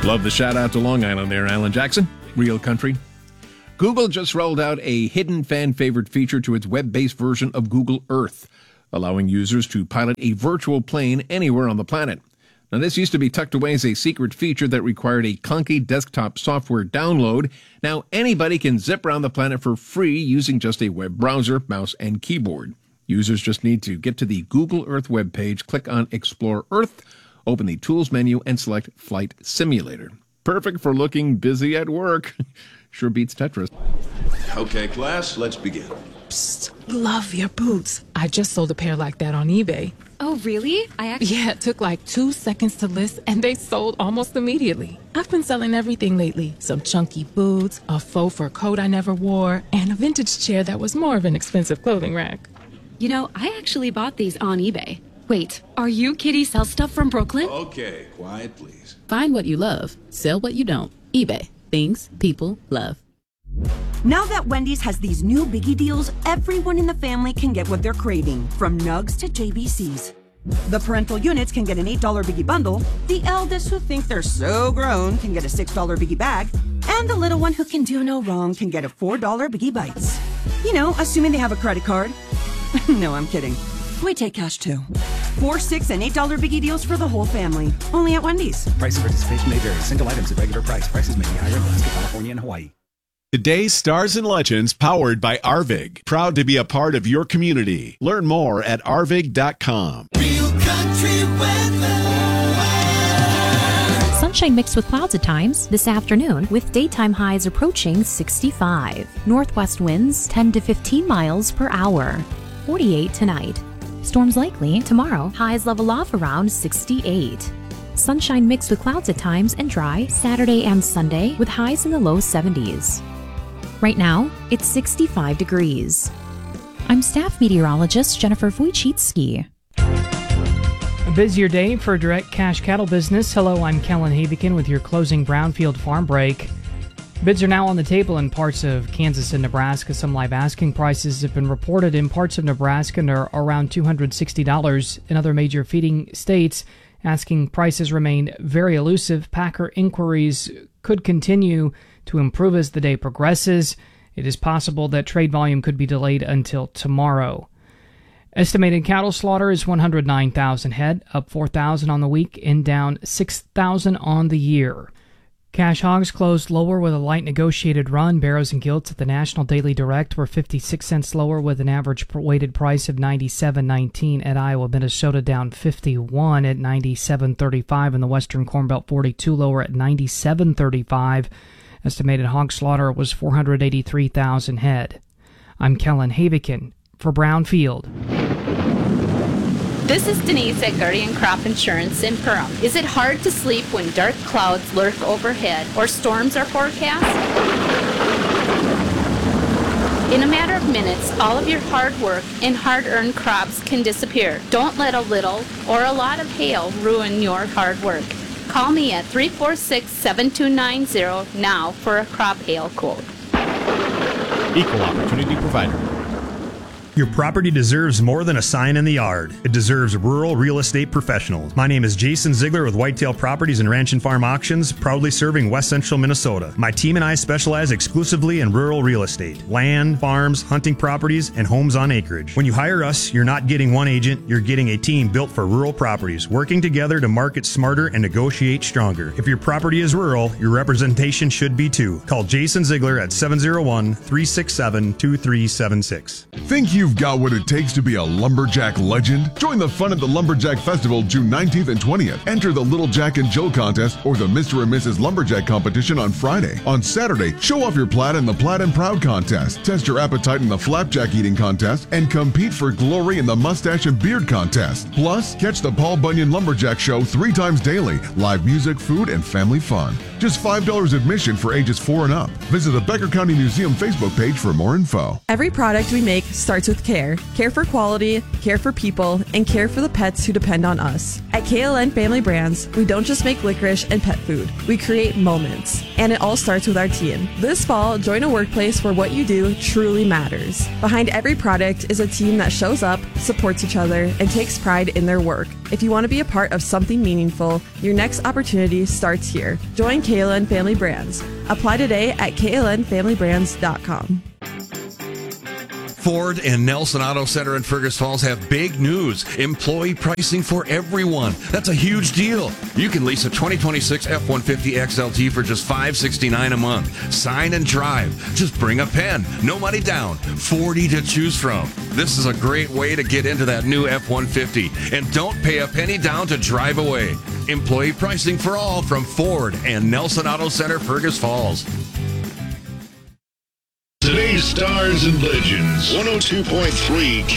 Love the shout out to Long Island there, Alan Jackson. Real country. Google just rolled out a hidden fan favorite feature to its web-based version of Google Earth, allowing users to pilot a virtual plane anywhere on the planet. Now, this used to be tucked away as a secret feature that required a clunky desktop software download. Now, anybody can zip around the planet for free using just a web browser, mouse, and keyboard. Users just need to get to the Google Earth webpage, click on Explore Earth, open the Tools menu, and select Flight Simulator. Perfect for looking busy at work. Sure beats Tetris. Okay, class, let's begin. Psst, love your boots. I just sold a pair like that on eBay. Oh, really? Yeah, it took like 2 seconds to list, and they sold almost immediately. I've been selling everything lately. Some chunky boots, a faux fur coat I never wore, and a vintage chair that was more of an expensive clothing rack. You know, I actually bought these on eBay. Wait, are you Kitty Sell Stuff from Brooklyn? Okay, quiet, please. Find what you love. Sell what you don't. eBay. Things people love. Now that Wendy's has these new biggie deals, everyone in the family can get what they're craving, from nugs to JBCs. The parental units can get an $8 biggie bundle, the eldest who think they're so grown can get a $6 biggie bag, and the little one who can do no wrong can get a $4 biggie bites. You know, assuming they have a credit card. No, I'm kidding. We take cash too. 4, 6, and $8 biggie deals for the whole family. Only at Wendy's. Price and participation may vary. Single items at regular price. Prices may be higher in Alaska, California, and Hawaii. Today's Stars and Legends, powered by Arvig. Proud to be a part of your community. Learn more at arvig.com. Real country weather. Sunshine mixed with clouds at times this afternoon, with daytime highs approaching 65. Northwest winds 10 to 15 miles per hour. 48 tonight. Storms likely tomorrow. Highs level off around 68. Sunshine mixed with clouds at times and dry Saturday and Sunday, with highs in the low 70s. Right now, it's 65 degrees. I'm staff meteorologist Jennifer Wojcicki. A busier day for direct cash cattle business. Hello, I'm Kellen Havikin with your closing Brownfield Farm Break. Bids are now on the table in parts of Kansas and Nebraska. Some live asking prices have been reported in parts of Nebraska and are around $260. In other major feeding states, asking prices remain very elusive. Packer inquiries could continue to improve as the day progresses. It is possible that trade volume could be delayed until tomorrow. Estimated cattle slaughter is 109,000 head, up 4,000 on the week and down 6,000 on the year. Cash hogs closed lower with a light negotiated run. Barrows and gilts at the National Daily Direct were 56 cents lower with an average weighted price of $97.19 at Iowa, Minnesota, down 51 at $97.35, and the Western Corn Belt 42 lower at $97.35. Estimated hog slaughter was 483,000 head. I'm Kellen Havikin for Brownfield. This is Denise at Guardian Crop Insurance in Perham. Is it hard to sleep when dark clouds lurk overhead or storms are forecast? In a matter of minutes, all of your hard work and hard-earned crops can disappear. Don't let a little or a lot of hail ruin your hard work. Call me at 346-7290 now for a crop hail quote. Equal Opportunity Provider. Your property deserves more than a sign in the yard. It deserves rural real estate professionals. My name is Jason Ziegler with Whitetail Properties and Ranch and Farm Auctions, proudly serving West Central Minnesota. My team and I specialize exclusively in rural real estate, land, farms, hunting properties, and homes on acreage. When you hire us, you're not getting one agent, you're getting a team built for rural properties, working together to market smarter and negotiate stronger. If your property is rural, your representation should be too. Call Jason Ziegler at 701-367-2376. Think you've got what it takes to be a lumberjack legend? Join the fun at the Lumberjack Festival June 19th and 20th. Enter the Little Jack and Jill contest or the Mr. and Mrs. Lumberjack competition on Friday. On Saturday, show off your Plaid in the Plaid and Proud contest. Test your appetite in the Flapjack eating contest and compete for glory in the Mustache and Beard contest. Plus, catch the Paul Bunyan Lumberjack Show 3 times daily. Live music, food, and family fun. Just $5 admission for ages 4 and up. Visit the Becker County Museum Facebook page for more info. Every product we make starts with with care. Care for quality, care for people, and care for the pets who depend on us. At KLN Family Brands, we don't just make licorice and pet food. We create moments. And it all starts with our team. This fall, join a workplace where what you do truly matters. Behind every product is a team that shows up, supports each other, and takes pride in their work. If you want to be a part of something meaningful, your next opportunity starts here. Join KLN Family Brands. Apply today at klnfamilybrands.com. Ford and Nelson Auto Center in Fergus Falls have big news. Employee pricing for everyone. That's a huge deal. You can lease a 2026 F-150 XLT for just $569 a month. Sign and drive. Just bring a pen. No money down. 40 to choose from. This is a great way to get into that new F-150. And don't pay a penny down to drive away. Employee pricing for all from Ford and Nelson Auto Center, Fergus Falls. Today's Stars and Legends, 102.3